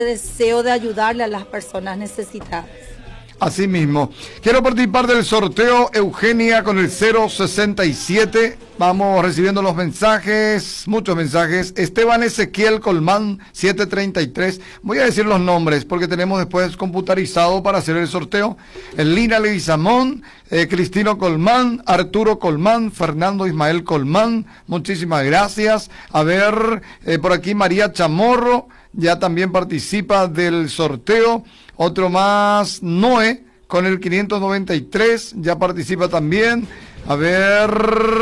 deseo de ayudarle a las personas necesitadas. Así mismo. Quiero participar del sorteo, Eugenia, con el 067. Vamos recibiendo los mensajes, muchos mensajes. Esteban Ezequiel Colmán, 733. Voy a decir los nombres porque tenemos después computarizado para hacer el sorteo. Lina Leguizamón, Cristino Colmán, Arturo Colmán, Fernando Ismael Colmán. Muchísimas gracias. A ver, por aquí María Chamorro ya también participa del sorteo. Otro más, Noé, con el 593, ya participa también. A ver,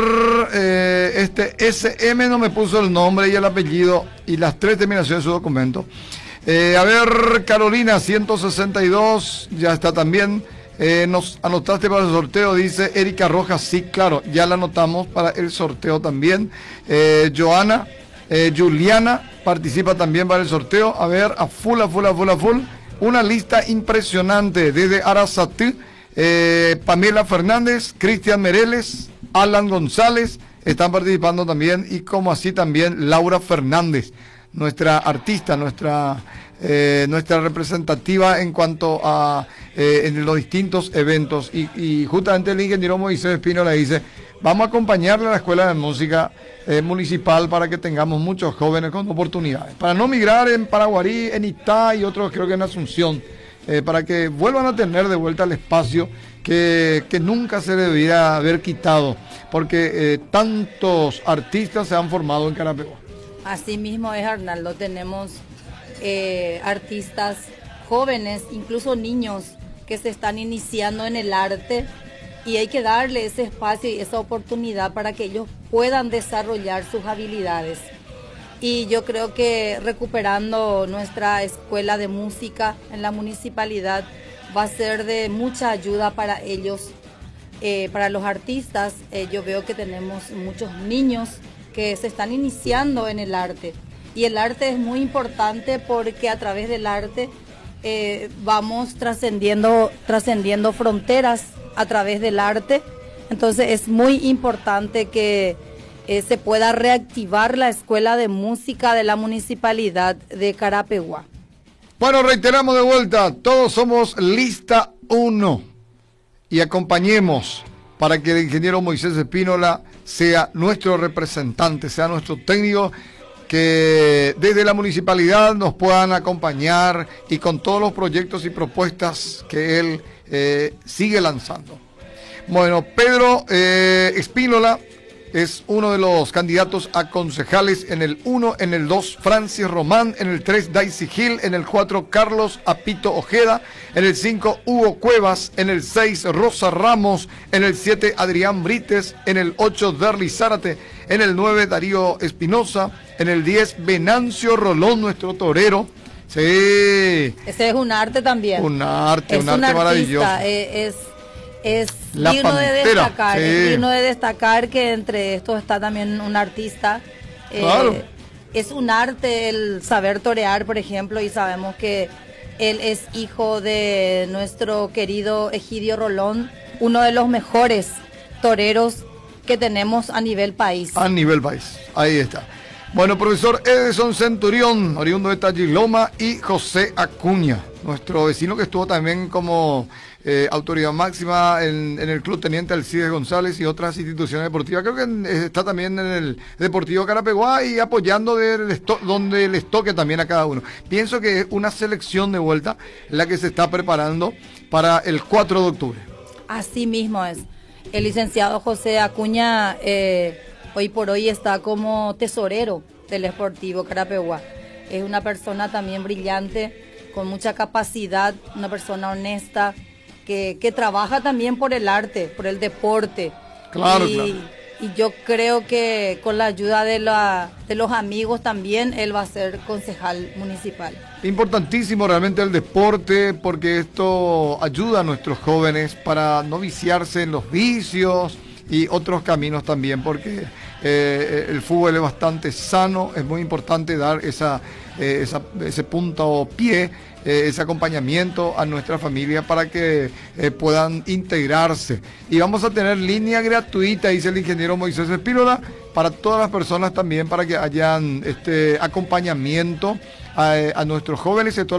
este SM no me puso el nombre y el apellido y las 3 terminaciones de su documento. A ver, Carolina, 162, ya está también. Nos anotaste para el sorteo, dice Erika Rojas. Sí, claro, ya la anotamos para el sorteo también. Joana, Juliana, participa también para el sorteo. A ver, a full. Una lista impresionante desde Arasatí, Pamela Fernández, Cristian Mereles, Alan González, están participando también, y como así también Laura Fernández, nuestra artista, nuestra representativa en cuanto a en los distintos eventos. Y justamente el ingeniero Moisés Espino le dice, vamos a acompañarle a la Escuela de Música Municipal para que tengamos muchos jóvenes con oportunidades, para no migrar en Paraguarí, en Itá y otros, creo que en Asunción, para que vuelvan a tener de vuelta el espacio que nunca se debiera haber quitado, porque tantos artistas se han formado en Carapeguá. Así mismo es, Arnaldo, tenemos artistas jóvenes, incluso niños que se están iniciando en el arte, y hay que darle ese espacio y esa oportunidad para que ellos puedan desarrollar sus habilidades. Y yo creo que recuperando nuestra escuela de música en la municipalidad va a ser de mucha ayuda para ellos, para los artistas. Yo veo que tenemos muchos niños que se están iniciando en el arte, y el arte es muy importante porque a través del arte vamos trascendiendo fronteras a través del arte. Entonces es muy importante que se pueda reactivar la escuela de música de la municipalidad de Carapeguá. Bueno, reiteramos de vuelta, todos somos lista 1 y acompañemos para que el ingeniero Moisés Espínola sea nuestro representante, sea nuestro técnico, que desde la municipalidad nos puedan acompañar y con todos los proyectos y propuestas que él sigue lanzando. Bueno, Pedro Espínola es uno de los candidatos a concejales en el 1, en el 2 Francis Román, en el 3 Daisy Gil, en el 4 Carlos Apito Ojeda, en el 5 Hugo Cuevas, en el 6 Rosa Ramos, en el 7 Adrián Brites, en el 8 Derly Zárate, en el 9 Darío Espinosa, en el 10 Venancio Rolón, nuestro torero. Sí. Ese es un arte también. Un arte maravilloso. Es la digno Pantera, de destacar, sí. Es digno de destacar que entre estos está también un artista. Claro. Es un arte el saber torear, por ejemplo, y sabemos que él es hijo de nuestro querido Egidio Rolón, uno de los mejores toreros que tenemos a nivel país. A nivel país, ahí está. Bueno, profesor Edison Centurión, oriundo de Tagiloma, y José Acuña, nuestro vecino que estuvo también como autoridad máxima en el Club Teniente Alcides González y otras instituciones deportivas. Creo que está también en el Deportivo Carapeguá y apoyando donde les toque también a cada uno. Pienso que es una selección de vuelta la que se está preparando para el 4 de octubre. Así mismo es. El licenciado José Acuña hoy por hoy está como tesorero del Sportivo Carapeguá. Es una persona también brillante, con mucha capacidad, una persona honesta, que trabaja también por el arte, por el deporte. Claro. Y yo creo que con la ayuda de los amigos también él va a ser concejal municipal. Importantísimo realmente el deporte, porque esto ayuda a nuestros jóvenes para no viciarse en los vicios y otros caminos también, porque el fútbol es bastante sano. Es muy importante dar ese punto o pie, ese acompañamiento a nuestra familia para que puedan integrarse. Y vamos a tener línea gratuita, dice el ingeniero Moisés Espínola, para todas las personas también, para que hayan acompañamiento a nuestros jóvenes y a todas